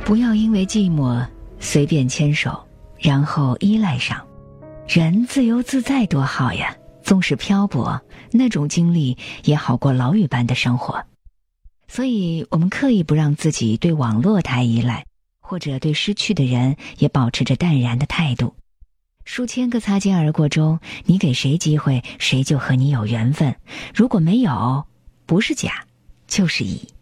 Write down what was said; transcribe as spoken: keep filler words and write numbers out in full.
不要因为寂寞随便牵手，然后依赖上。人自由自在多好呀，纵使漂泊，那种经历也好过牢狱般的生活。所以我们刻意不让自己对网络太依赖，或者对失去的人也保持着淡然的态度。数千个擦肩而过中，你给谁机会，谁就和你有缘分。如果没有，不是假，就是乙。